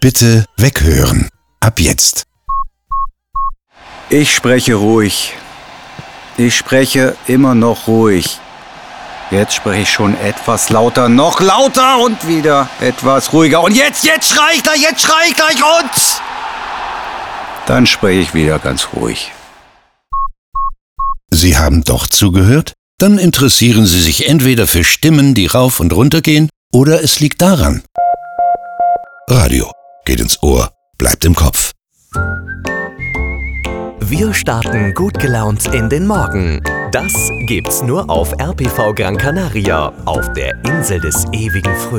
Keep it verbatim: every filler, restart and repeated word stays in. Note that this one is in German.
Bitte weghören. Ab jetzt. Ich spreche ruhig. Ich spreche immer noch ruhig. Jetzt spreche ich schon etwas lauter, noch lauter und wieder etwas ruhiger. Und jetzt, jetzt schrei ich gleich, jetzt schrei ich gleich und... Dann spreche ich wieder ganz ruhig. Sie haben doch zugehört? Dann interessieren Sie sich entweder für Stimmen, die rauf und runter gehen, oder es liegt daran. Radio geht ins Ohr, bleibt im Kopf. Wir starten gut gelaunt in den Morgen. Das gibt's nur auf R P V Gran Canaria, auf der Insel des ewigen Frühlings.